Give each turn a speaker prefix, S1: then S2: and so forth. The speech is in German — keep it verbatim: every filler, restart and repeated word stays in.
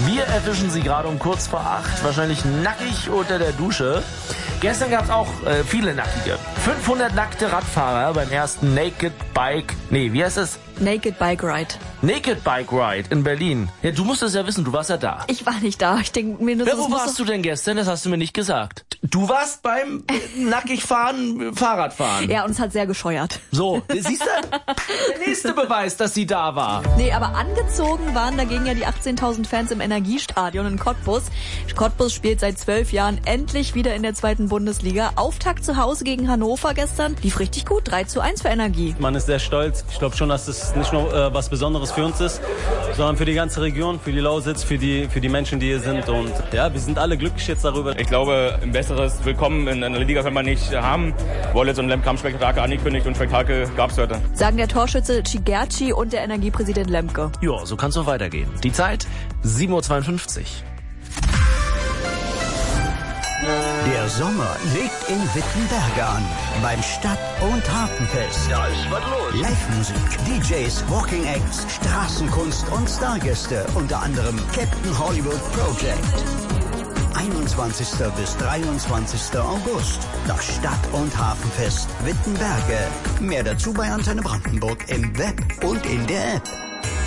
S1: Wir erwischen sie gerade um kurz vor acht, wahrscheinlich nackig unter der Dusche. Gestern gab es auch äh, viele Nackige. fünfhundert nackte Radfahrer beim ersten Naked Bike... Nee, wie heißt es?
S2: Naked Bike Ride.
S1: Naked Bike Ride in Berlin. Ja, du musst es ja wissen, du warst ja da.
S2: Ich war nicht da. Ich denke mir nur,
S1: ja, wo warst du denn gestern? Das hast du mir nicht gesagt. Du warst beim nackig fahren, Fahrradfahren.
S2: Ja, und es hat sehr gescheuert.
S1: So, siehst du? Der nächste Beweis, dass sie da war.
S2: Nee, aber angezogen waren dagegen ja die achtzehntausend Fans im Energiestadion in Cottbus. Cottbus spielt seit zwölf Jahren endlich wieder in der zweiten Bundesliga. Auftakt zu Hause gegen Hannover gestern. Lief richtig gut. drei zu eins für Energie.
S3: Man ist sehr stolz. Ich glaube schon, dass es nicht nur äh, was Besonderes für uns ist, sondern für die ganze Region, für die Lausitz, für die, für die Menschen, die hier sind. Und ja, wir sind alle glücklich jetzt darüber.
S4: Ich glaube, ein besseres Willkommen in einer Liga kann man nicht haben. Wollitz und Lemke haben Spektakel angekündigt und Spektakel gab's heute.
S2: Sagen der Torschütze Cigerci und der Energiepräsident Lemke.
S1: Ja, so kann's noch weitergehen. Die Zeit sieben Uhr zweiundfünfzig.
S5: Der Sommer legt in Wittenberge an. Beim Stadt- und Hafenfest.
S6: Da ist was los.
S5: Live-Musik, D Js, Walking Acts, Straßenkunst und Stargäste. Unter anderem Captain Hollywood Project. einundzwanzigsten bis dreiundzwanzigsten August. Das Stadt- und Hafenfest Wittenberge. Mehr dazu bei Antenne Brandenburg im Web und in der App.